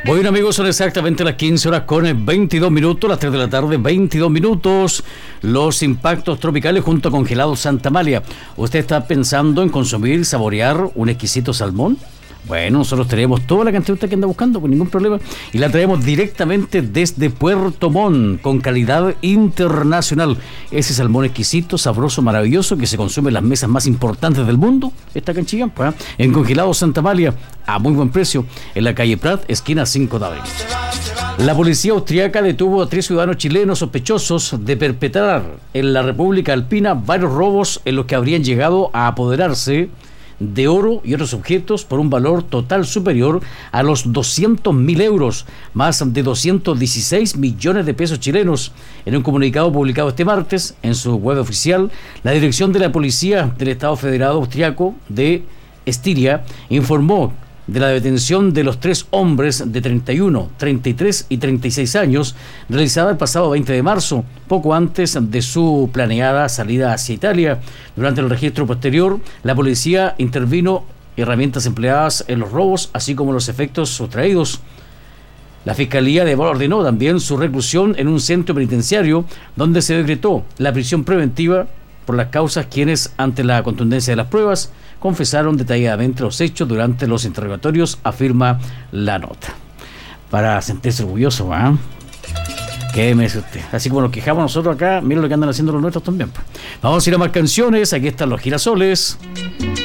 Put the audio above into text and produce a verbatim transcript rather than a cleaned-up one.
Bueno, amigos, son exactamente las quince horas con veintidós minutos, las tres de la tarde, veintidós minutos. Los impactos tropicales junto a Congelados Santa Amalia. ¿Usted está pensando en consumir, saborear un exquisito salmón? Bueno, nosotros tenemos toda la cantidad que anda buscando, con ningún problema, y la traemos directamente desde Puerto Montt, con calidad internacional. Ese salmón exquisito, sabroso, maravilloso, que se consume en las mesas más importantes del mundo, está acá en Chillampa, ¿eh? En Congelados Santa Amalia, a muy buen precio, en la calle Prat, esquina cinco de abril. La policía austriaca detuvo a tres ciudadanos chilenos sospechosos de perpetrar en la República Alpina varios robos en los que habrían llegado a apoderarse de oro y otros objetos por un valor total superior a los doscientos mil euros, más de doscientos dieciséis millones de pesos chilenos. En un comunicado publicado este martes en su web oficial, la dirección de la Policía del Estado Federado Austriaco de Estiria informó de la detención de los tres hombres de treinta y uno, treinta y tres y treinta y seis años, realizada el pasado veinte de marzo, poco antes de su planeada salida hacia Italia. Durante el registro posterior, la policía intervino herramientas empleadas en los robos, así como los efectos sustraídos. La Fiscalía de Bol ordenó también su reclusión en un centro penitenciario, donde se decretó la prisión preventiva por las causas, quienes, ante la contundencia de las pruebas, confesaron detalladamente los hechos durante los interrogatorios, afirma la nota. Para sentirse orgulloso, ¿ah? ¿eh? ¿Qué me dice usted? Así como nos quejamos nosotros acá, miren lo que andan haciendo los nuestros también. Vamos a ir a más canciones. Aquí están los Girasoles.